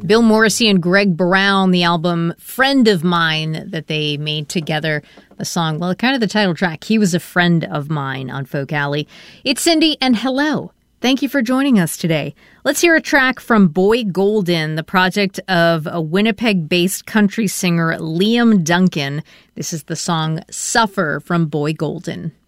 Bill Morrissey and Greg Brown, the album Friend of Mine that they made together. The song, well, kind of the title track, He Was a Friend of Mine on Folk Alley. It's Cindy, and hello. Thank you for joining us today. Let's hear a track from Boy Golden, the project of a Winnipeg-based country singer, Liam Duncan. This is the song Suffer from Boy Golden.